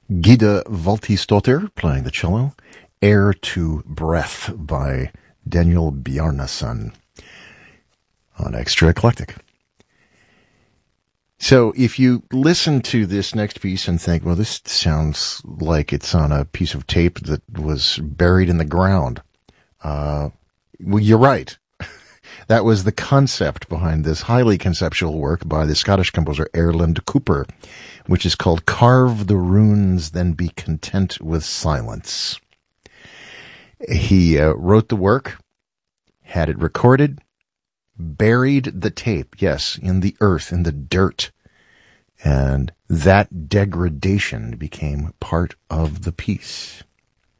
Gida Valtisdottir playing the cello. Air to Breath by Daniel Bjarnason on Extra Eclectic. So if you listen to this next piece and think, well, this sounds like it's on a piece of tape that was buried in the ground, well, you're right. That was the concept behind this highly conceptual work by the Scottish composer Erland Cooper, which is called Carve the Runes, Then Be Content with Silence. He wrote the work, had it recorded, buried the tape, yes, in the earth, in the dirt, and that degradation became part of the piece.